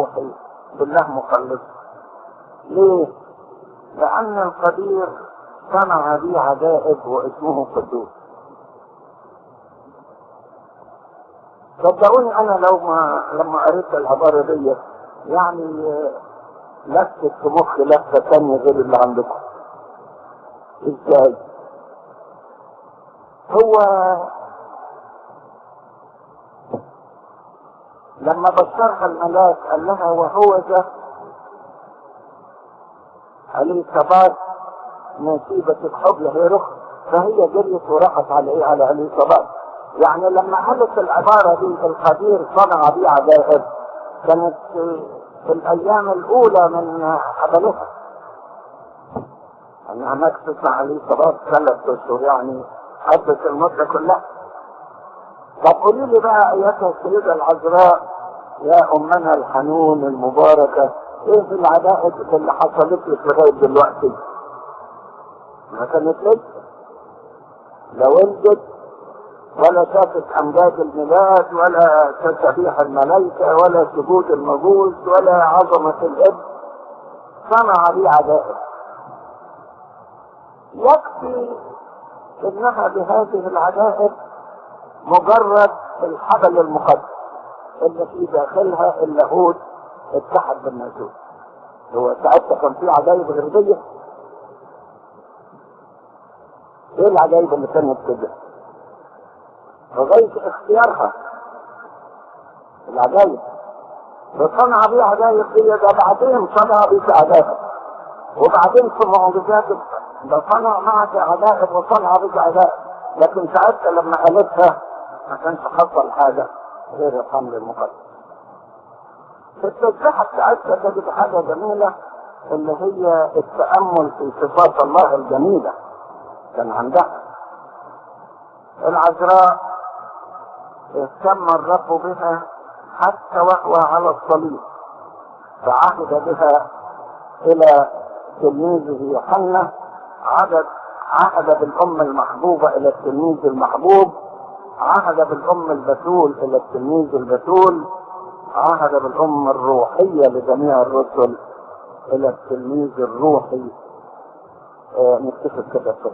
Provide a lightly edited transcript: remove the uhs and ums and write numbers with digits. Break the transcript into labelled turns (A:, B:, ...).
A: روحي بالله مخلص. ليه؟ لأن القدير صنع بي عجائب واسمه قدوس. صدقوني أنا لما قريت العبارة دي يعني لفت في مخي لفة تانية غير اللي عندكم. ازاي؟ هو لما بشرها الملاك قال لها وهو ذا اليصابات نسيبة الحبل هي رخ، فهي جريت وراحت على ايه؟ على اليصابات. يعني لما قالت العبارة دي القدير صنع بي عجائب كانت في الايام الاولى من حبلها، انها مكست مع اليصابات 3 اشهر، يعني قضت المدة كلها. طب قولي لي بقى ايتها السيدة العذراء يا امنا الحنون المباركة، ايه العجائب اللي حصلت لك لغاية دلوقتي؟ ما كانت لسه لا ولدت ولا شافت امجاد الميلاد ولا تسبيح الملائكة ولا سجود المجوس ولا عظمة الابن. صنع بي عجائب. يكفي انها بهذه العجائب مجرد الحبل المقدس اللي في داخلها اللاهوت اتحد بالناسوت. هو ساعتها كان في عجائب غير دي؟ ايه العجائب اللي كانت كده؟ لغاية اختيارها العجائب. فصنع بيه عجائب دي، ده بعدين صنع بيه عجائب، وبعدين في معجزات ده صنع معك عجائب وصنع بيه عجائب. لكن ساعتها لما قالتها ما كانش حصل حاجة غير الحمل المقدس. في التسبيحة بتاعتها تجد حاجة جميلة اللي هي التأمل في صفات الله الجميلة كان عندها. العذراء اهتم الرب بها حتى وهو على الصليب، فعهد بها إلى تلميذه يوحنا، عهد بالأم المحبوبة إلى التلميذ المحبوب، عهد بالأم البتول إلى التلميذ البتول، عهد بالأم الروحية لجميع الرسل إلى التلميذ الروحي. نكتفي كده.